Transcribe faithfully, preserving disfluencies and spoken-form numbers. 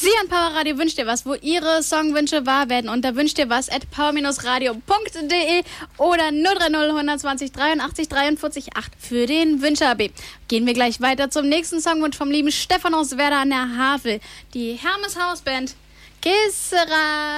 Sie an Power Radio wünscht dir was, wo Ihre Songwünsche wahr werden. Unter wünscht dir was at power radio punkt de oder null drei null eins zwei null dreiundachtzig dreiundvierzig acht für den Wünsche-A B. Gehen wir gleich weiter zum nächsten Songwunsch vom lieben Stefan aus Werder an der Havel. Die Hermes Hausband. Que sera